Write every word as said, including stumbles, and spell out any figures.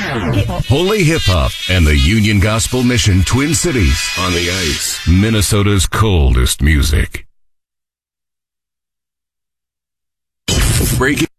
Holy Hip Hop and the Union Gospel Mission Twin Cities on the ice. Minnesota's coldest music. Breaking